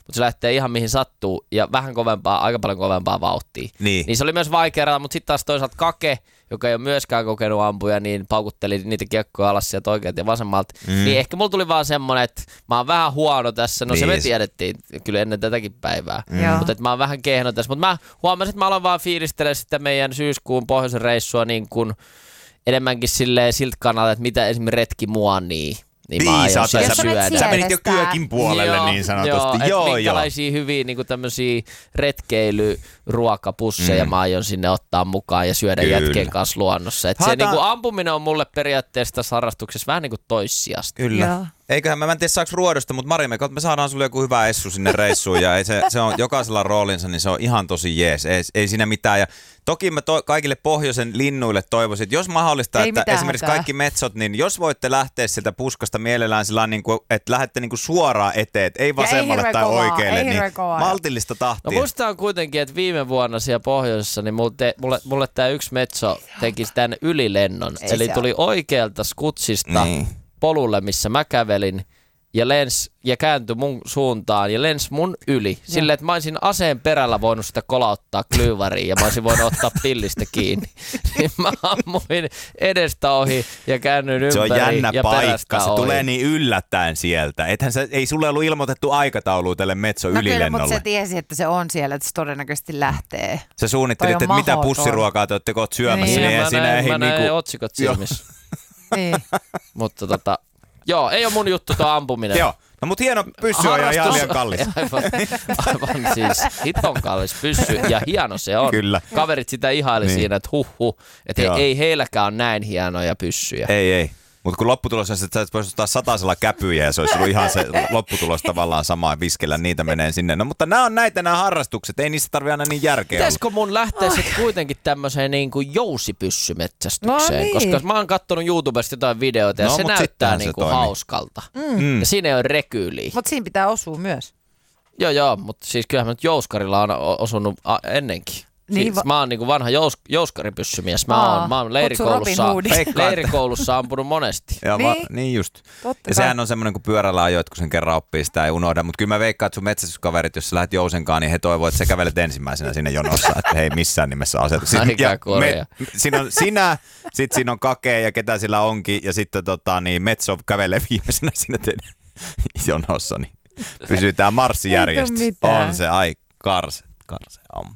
mutta se lähtee ihan mihin sattuu ja vähän kovempaa, aika paljon kovempaa vauhtia. Niin se oli myös vaikea, mutta sitten taas toisaalta Kake, joka ei ole myöskään kokenut ampuja, niin paukutteli niitä kiekkoja alas sieltä oikealta ja vasemmalta. Niin ehkä mulla tuli vaan semmonen, että mä oon vähän huono tässä. No se me tiedettiin kyllä ennen tätäkin päivää. Mutta että mä oon vähän kehno tässä. Mutta mä huomasin, että mä aloin vaan fiilistellä sitä meidän syyskuun pohjoisen reissua niin kuin enemmänkin siltä kannalta, että mitä esimerkiksi retki mua niin mä aion siellä syödä. Sä menit jo kyökin puolelle niin sanotusti. Joo. Minkälaisia hyviä niin tämmöisiä retkeilyruokapusseja mä aion sinne ottaa mukaan ja syödä jätkien kanssa luonnossa. Et se niin kuin ampuminen on mulle periaatteessa tässä harrastuksessa vähän niin kuin toissijasta. Kyllä. Joo. Eiköhän mä en tiedä saaks ruodosta, mutta Mari, me saadaan sulle joku hyvä essu sinne reissuun ja se on jokaisella roolinsa, niin se on ihan tosi jees. Ei siinä mitään. Ja toki mä kaikille pohjoisen linnuille toivoisin, että jos mahdollista, että esimerkiksi kaikki metsot, niin jos voitte lähteä sieltä puskasta mielellään sillä niin kuin, että lähdette niin kuin suoraan eteen, ei vasemmalle tai oikealle, niin maltillista tahtia. No muistan kuitenkin, että viime vuonna siellä pohjoisessa, niin mulle tämä yksi metso teki tämän ylilennon. Eli tuli oikealta skutsista polulle, missä mä kävelin, ja kääntyi mun suuntaan ja lensi mun yli. Silleen, että mä olisin aseen perällä voinut sitä kolauttaa klyyväriin ja mä olisin voinut ottaa pillistä kiinni. Niin mä ammuin edestä ohi ja käännyin ympäri. Se on jännä ja paikka, se ohi. tulee niin yllättäen sieltä. Ei sulle ollut ilmoitettu aikataulua tälle Metso ylilennolle. Kyllä, mutta se tiesi, että se on siellä, että se todennäköisesti lähtee. Sä suunnittelit, että mitä pussiruokaa te ootte syömässä. Mä näin otsikot silmissä. Niin. Mutta joo, ei ole mun juttu tuo ampuminen. Joo, no mut hieno pyssy on ihan liian kallis. Aivan siis hiton kallis pyssy ja hieno se on. Kyllä. Kaverit sitä ihaili siinä, että että ei heilläkään ole näin hienoja pyssyjä. Ei. Mutta kun lopputulos on, että sä voisi ostaa 100 käpyjä ja se olisi ollut ihan se lopputulos tavallaan sama ja viskellä niitä menee sinne. No mutta nämä on nämä harrastukset, ei niissä tarvitse aina niin järkeä olla. Pitäisikö mun lähteä sitten kuitenkin tämmöiseen niin kuin jousipyssymetsästykseen? No niin. Koska mä oon kattonut YouTubesta jotain videoita ja se näyttää niin kuin hauskalta. Ja siinä ei ole rekyyliä. Mutta siinä pitää osua myös. Joo, mutta siis kyllähän mä nyt jouskarilla on osunut ennenkin. Niin, mä oon niinku vanha jouskaripyssymies. Mä oon leirikoulussa ampunut monesti. Joo, niin just. Totta ja sehän on semmoinen, kun pyörällä ajoit, kun sen kerran oppii, sitä ei unohda. Mutta kyllä mä veikkaan, että sun metsästyskaverit, jos sä lähdet jousenkaan, niin he toivoo, että sä kävelet ensimmäisenä sinne jonossa. Että hei, missään nimessä asetu. Siinä on sinä, sit siinä on Kake ja ketä sillä onkin. Ja sitten Metso kävelee viimeisenä sinne jonossa. Niin pysytään marssijärjestys. On se karse ammu.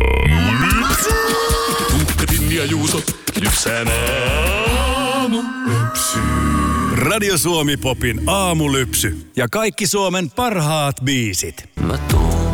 Tuukkatin ja Juuso lypsää aamulypsy. Radio Suomi Popin aamulypsy ja kaikki Suomen parhaat biisit. Mä tuun